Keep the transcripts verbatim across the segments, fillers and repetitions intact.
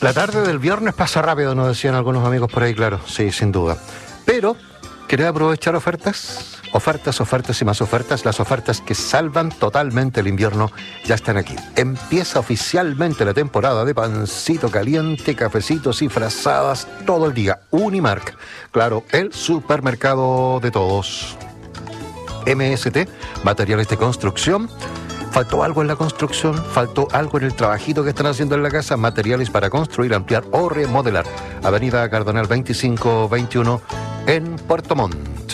La tarde del viernes pasa rápido, nos decían algunos amigos por ahí, claro, sí, sin duda. Pero, ¿querés aprovechar ofertas? Ofertas, ofertas y más ofertas. Las ofertas que salvan totalmente el invierno ya están aquí. Empieza oficialmente la temporada de pancito caliente, cafecitos y frazadas todo el día. Unimark, claro, el supermercado de todos. M S T, materiales de construcción. ¿Faltó algo en la construcción? ¿Faltó algo en el trabajito que están haciendo en la casa? Materiales para construir, ampliar o remodelar. Avenida Cardenal veinticinco veintiuno en Puerto Montt.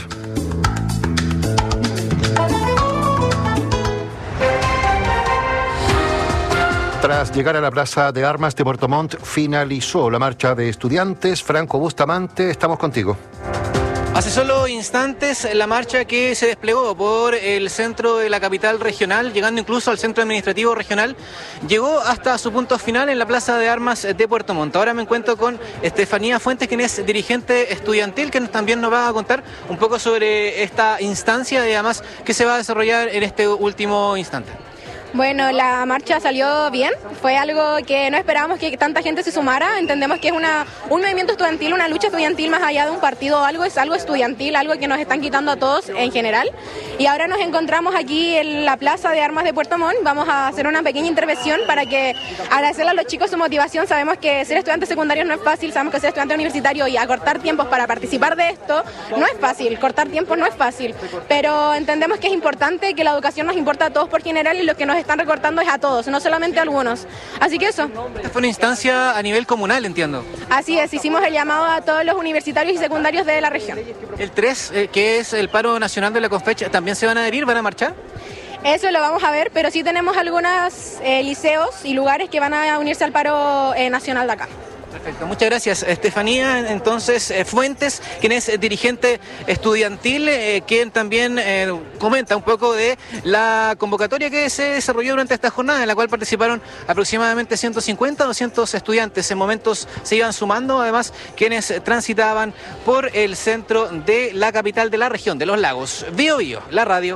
Tras llegar a la Plaza de Armas de Puerto Montt, finalizó la marcha de estudiantes. Franco Bustamante, estamos contigo. Hace solo instantes la marcha que se desplegó por el centro de la capital regional, llegando incluso al centro administrativo regional, llegó hasta su punto final en la Plaza de Armas de Puerto Montt. Ahora me encuentro con Estefanía Fuentes, quien es dirigente estudiantil, que también nos va a contar un poco sobre esta instancia y además qué se va a desarrollar en este último instante. Bueno, la marcha salió bien, fue algo que no esperábamos que tanta gente se sumara. Entendemos que es una, un movimiento estudiantil, una lucha estudiantil más allá de un partido o algo, es algo estudiantil, algo que nos están quitando a todos en general. Y ahora nos encontramos aquí en la Plaza de Armas de Puerto Montt. Vamos a hacer una pequeña intervención para que agradecerle a los chicos su motivación. Sabemos que ser estudiantes secundarios no es fácil, sabemos que ser estudiante universitario y acortar tiempos para participar de esto no es fácil, cortar tiempos no es fácil, pero entendemos que es importante, que la educación nos importa a todos por general y lo que nos están recortando es a todos, no solamente a algunos. Así que eso. Esta fue una instancia a nivel comunal, entiendo. Así es, hicimos el llamado a todos los universitarios y secundarios de la región. El tres, eh, que es el paro nacional de la CONFECH, ¿también se van a adherir, van a marchar? Eso lo vamos a ver, pero sí tenemos algunos eh, liceos y lugares que van a unirse al paro eh, nacional de acá. Perfecto, muchas gracias. Estefanía, entonces, eh, Fuentes, quien es dirigente estudiantil, eh, quien también eh, comenta un poco de la convocatoria que se desarrolló durante esta jornada, en la cual participaron aproximadamente ciento cincuenta, doscientos estudiantes. En momentos se iban sumando, además, quienes transitaban por el centro de la capital de la región de Los Lagos. Bío Bío, la radio.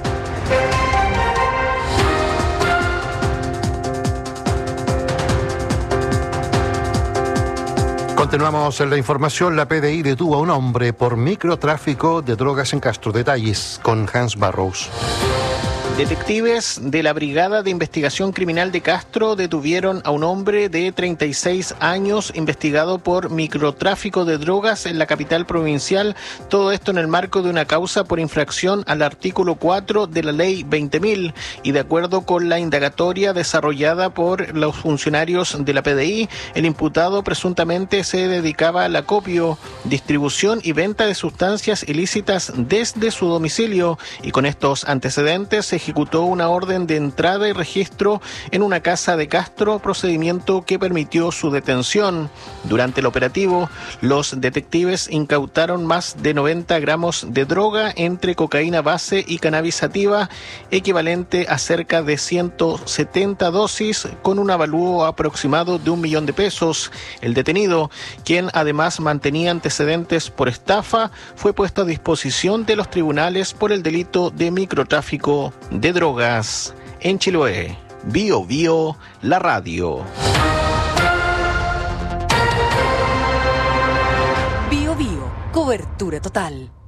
Continuamos en la información. La P D I detuvo a un hombre por microtráfico de drogas en Castro. Detalles con Hans Barrows. Detectives de la Brigada de Investigación Criminal de Castro detuvieron a un hombre de treinta y seis años investigado por microtráfico de drogas en la capital provincial. Todo esto en el marco de una causa por infracción al artículo cuatro de la ley veinte mil. Y de acuerdo con la indagatoria desarrollada por los funcionarios de la P D I, el imputado presuntamente se dedicaba al acopio, distribución y venta de sustancias ilícitas desde su domicilio. Y con estos antecedentes se ejecutó una orden de entrada y registro en una casa de Castro, procedimiento que permitió su detención. Durante el operativo, los detectives incautaron más de noventa gramos de droga entre cocaína base y cannabis sativa, equivalente a cerca de ciento setenta dosis, con un avalúo aproximado de un millón de pesos. El detenido, quien además mantenía antecedentes por estafa, fue puesto a disposición de los tribunales por el delito de microtráfico de drogas. En Chiloé, Bío Bío, la radio. Bío Bío, cobertura total.